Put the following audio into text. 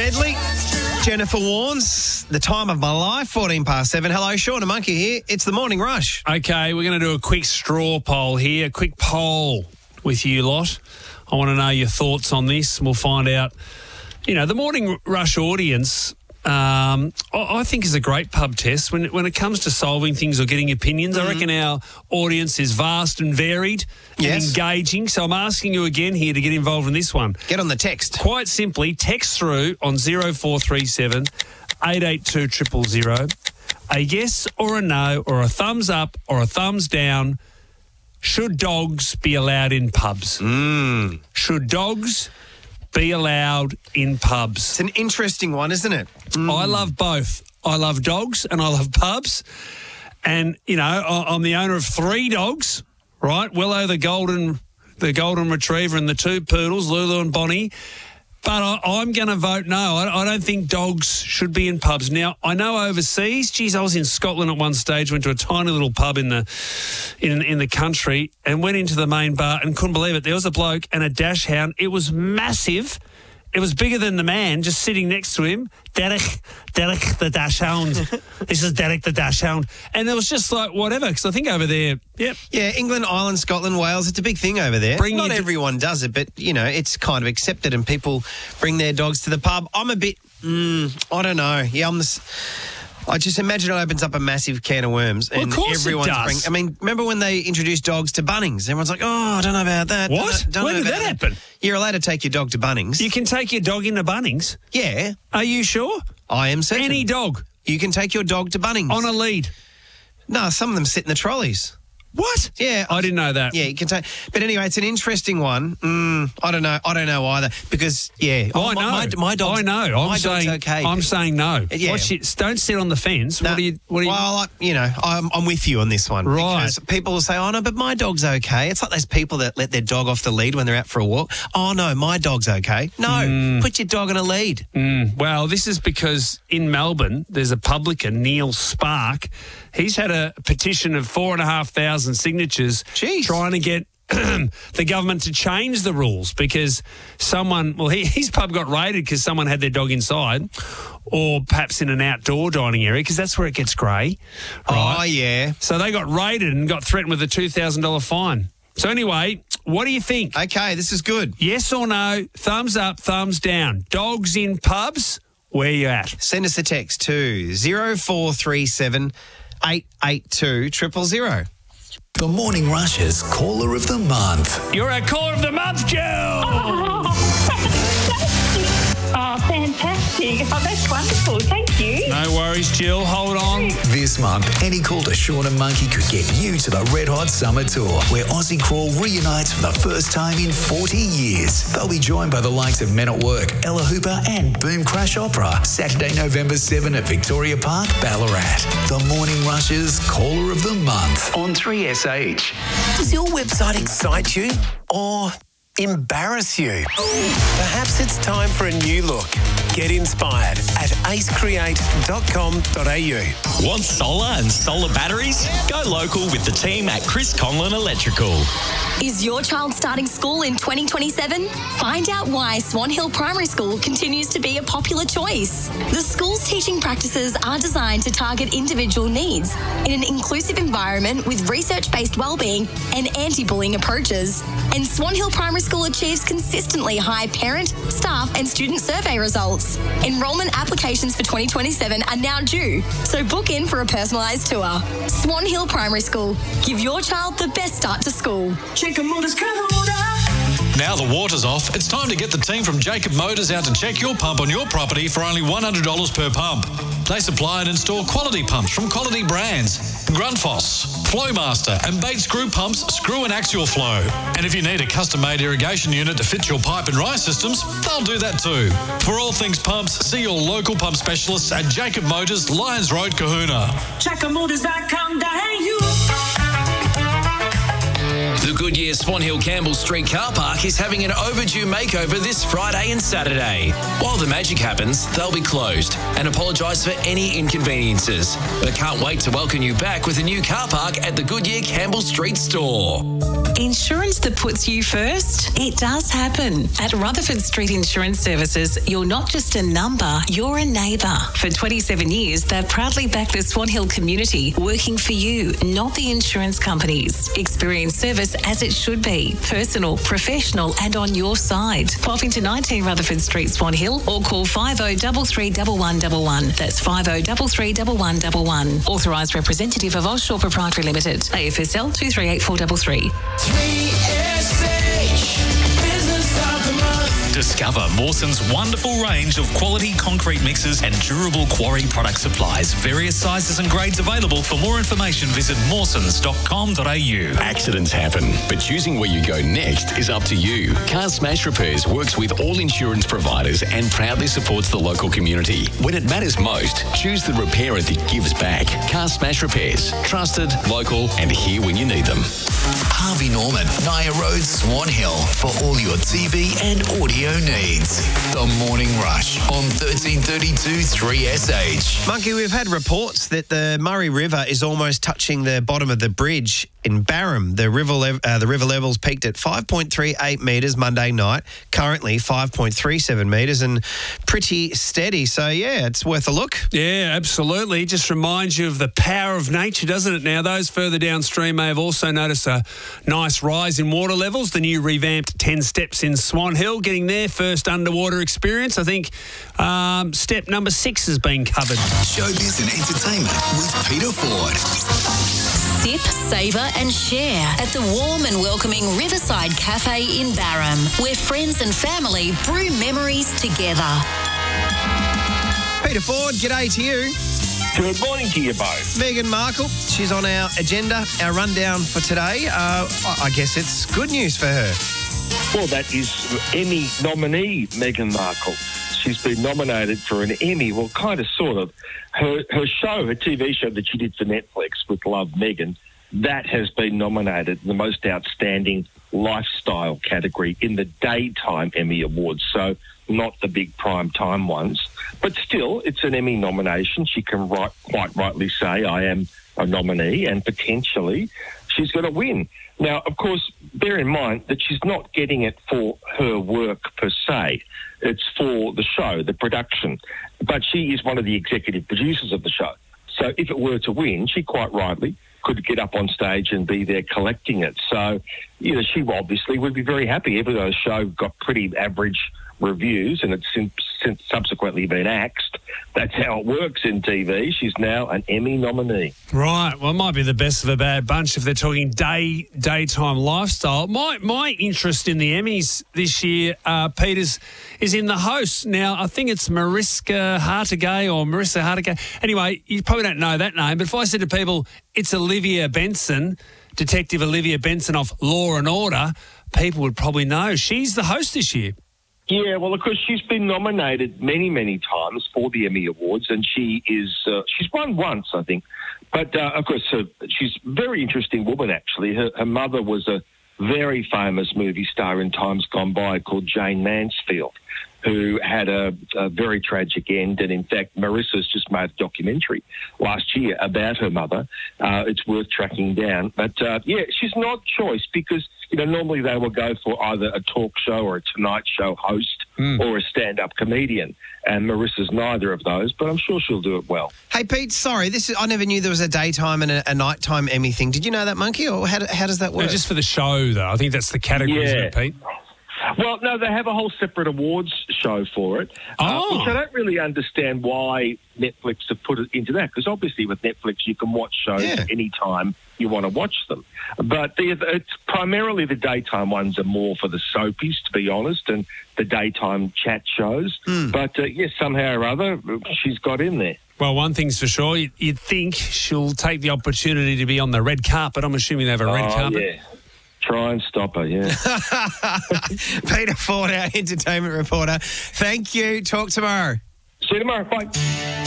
Medley. Jennifer Warnes, The Time of My Life, 7:14. Hello, Sean and Monkey here. It's the Morning Rush. Okay, we're going to do a quick straw poll here, a quick poll with you lot. I want to know your thoughts on this. We'll find out, the Morning Rush audience, I think is a great pub test. When it comes to solving things or getting opinions, I reckon our audience is vast and varied and engaging. So I'm asking you again here to get involved in this one. Get on the text. Quite simply, text through on 0437 882 000 a yes or a no or a thumbs up or a thumbs down. Should dogs be allowed in pubs? Should dogs be allowed in pubs? It's an interesting one, isn't it? I love both. I love dogs and I love pubs. And, I'm the owner of 3 dogs, right? Willow, the golden retriever, and the 2 poodles, Lulu and Bonnie. But I'm going to vote no. I don't think dogs should be in pubs. Now, I know overseas, I was in Scotland at one stage, went to a tiny little pub in the country and went into the main bar and couldn't believe it. There was a bloke and a dash hound. It was massive. It was bigger than the man just sitting next to him. Derek the dash hound. This is Derek the dash hound. And it was just like whatever, because I think over there, Yeah, England, Ireland, Scotland, Wales, it's a big thing over there. Not everyone does it, but, it's kind of accepted and people bring their dogs to the pub. I'm a bit, I don't know. Yeah, I just imagine it opens up a massive can of worms. Well, and of course everyone's it does. Remember when they introduced dogs to Bunnings? Everyone's like, I don't know about that. What? When did that happen? You're allowed to take your dog to Bunnings. You can take your dog into Bunnings? Yeah. Are you sure? I am certain. Any dog? You can take your dog to Bunnings. On a lead? No, some of them sit in the trolleys. What? Yeah. I didn't know that. Yeah, you can take. But anyway, it's an interesting one. I don't know either because, I know. My dog's, I know. My dog's okay. I'm saying no. Yeah. Don't sit on the fence. No. What do you? Well, I'm with you on this one. Right. Because people will say, oh, no, but my dog's okay. It's like those people that let their dog off the lead when they're out for a walk. Oh, no, my dog's okay. No, put your dog on a lead. Well, this is because in Melbourne, there's a publican, Neil Spark. He's had a petition of 4,500 signatures trying to get the government to change the rules because his pub got raided because someone had their dog inside or perhaps in an outdoor dining area because that's where it gets grey. Right? Oh, yeah. So they got raided and got threatened with a $2,000 fine. So anyway, what do you think? Okay, this is good. Yes or no, thumbs up, thumbs down. Dogs in pubs, where you at? Send us a text to 0437 882 000. The Morning Rush's Caller of the Month. You're our Caller of the Month, Jill! Oh, fantastic. Oh, that's wonderful. Thank you. No worries, Jill. Hold on. This month, any call to Sean and Monkey could get you to the Red Hot Summer Tour, where Aussie Crawl reunites for the first time in 40 years. They'll be joined by the likes of Men at Work, Ella Hooper and Boom Crash Opera, Saturday, November 7 at Victoria Park, Ballarat. The Morning Rush's Caller of the Month on 3SH. Does your website excite you or embarrass you? Perhaps it's time for a new look. Get inspired at acecreate.com.au. Want solar and solar batteries? Go local with the team at Chris Conlon Electrical. Is your child starting school in 2027? Find out why Swan Hill Primary School continues to be a popular choice. The school's teaching practices are designed to target individual needs in an inclusive environment with research-based wellbeing and anti-bullying approaches. And Swan Hill Primary School achieves consistently high parent, staff and student survey results. Enrolment applications for 2027 are now due, so book in for a personalised tour. Swan Hill Primary School. Give your child the best start to school. Now the water's off, it's time to get the team from Jacob Motors out to check your pump on your property for only $100 per pump. They supply and install quality pumps from quality brands. Grundfos, Flowmaster and Bates Screw Pumps screw and axial flow. And if you need a custom-made irrigation unit to fit your pipe and rise systems, they'll do that too. For all things pumps, see your local pump specialists at Jacob Motors, Lyons Road, Kahuna. JacobMotors.com.au. The Goodyear Swan Hill Campbell Street car park is having an overdue makeover this Friday and Saturday. While the magic happens, they'll be closed and apologise for any inconveniences. But can't wait to welcome you back with a new car park at the Goodyear Campbell Street store. Insurance that puts you first? It does happen. At Rutherford Street Insurance Services, you're not just a number, you're a neighbour. For 27 years, they've proudly backed the Swan Hill community, working for you, not the insurance companies. Experience service as it should be. Personal, professional and on your side. Pop into 19 Rutherford Street, Swan Hill or call 5033 1111. That's 5033 1111. Authorised representative of Offshore Proprietary Limited. AFSL 238433. 3SH Business of the Month. Discover Mawson's wonderful range of quality concrete mixes and durable quarry product supplies. Various sizes and grades available. For more information, visit mawsons.com.au. Accidents happen, but choosing where you go next is up to you. Car Smash Repairs works with all insurance providers and proudly supports the local community. When it matters most, choose the repairer that gives back. Car Smash Repairs. Trusted, local, and here when you need them. Harvey Norman, Naya Road, Swan Hill, for all your TV and audio needs. The Morning Rush on 1332 3SH. Monkey, we've had reports that the Murray River is almost touching the bottom of the bridge in Barham. The river levels peaked at 5.38 metres Monday night, currently 5.37 metres and pretty steady. So, yeah, it's worth a look. Yeah, absolutely. Just reminds you of the power of nature, doesn't it? Now, those further downstream may have also noticed a nice rise in water levels. The new revamped 10 steps in Swan Hill, getting their first underwater experience. I think step number 6 has been covered. Showbiz and entertainment with Peter Ford. Sip, savour and share at the warm and welcoming Riverside Cafe in Barham, where friends and family brew memories together. Peter Ford, g'day to you. Good morning to you both. Meghan Markle, she's on our agenda, our rundown for today. I guess it's good news for her. Well, that is Emmy nominee Meghan Markle. She's been nominated for an Emmy. Well, kind of, sort of. Her show, her TV show that she did for Netflix with Love Meghan, that has been nominated in the most outstanding lifestyle category in the daytime Emmy Awards. So not the big prime time ones. But still, it's an Emmy nomination. She can quite rightly say, I am a nominee, and potentially she's going to win. Now, of course, bear in mind that she's not getting it for her work per se. It's for the show, the production. But she is one of the executive producers of the show. So if it were to win, she quite rightly could get up on stage and be there collecting it. So, you know, she obviously would be very happy, even though the show got pretty average reviews and it's since subsequently been axed. That's how it works in TV. She's now an Emmy nominee. Right. Well, it might be the best of a bad bunch if they're talking daytime lifestyle. My interest in the Emmys this year, Peters, is in the host. Now, I think it's Marissa Hargitay. Anyway, you probably don't know that name, but if I said to people, it's Olivia Benson, Detective Olivia Benson of Law and Order, people would probably know. She's the host this year. Yeah, well, of course, she's been nominated many, many times for the Emmy Awards, and she's won once, I think. But, of course, she's a very interesting woman, actually. Her mother was a very famous movie star in times gone by called Jane Mansfield, who had a very tragic end. And, in fact, Marissa's just made a documentary last year about her mother. It's worth tracking down. But, yeah, she's an odd choice because, you know, normally they will go for either a talk show or a Tonight Show host or a stand-up comedian. And Marissa's neither of those, but I'm sure she'll do it well. Hey, Pete, sorry, I never knew there was a daytime and a nighttime Emmy thing. Did you know that, Monkey, or how does that work? No, just for the show, though. I think that's the category, isn't it, Pete? Well, no, they have a whole separate awards show for it, which I don't really understand why Netflix have put it into that, because obviously with Netflix you can watch shows any time you want to watch them. But it's primarily the daytime ones are more for the soapies, to be honest, and the daytime chat shows. But, yes, somehow or other, she's got in there. Well, one thing's for sure, you'd think she'll take the opportunity to be on the red carpet. I'm assuming they have a red carpet. Yeah. Try and stop her, yeah. Peter Ford, our entertainment reporter. Thank you. Talk tomorrow. See you tomorrow. Bye.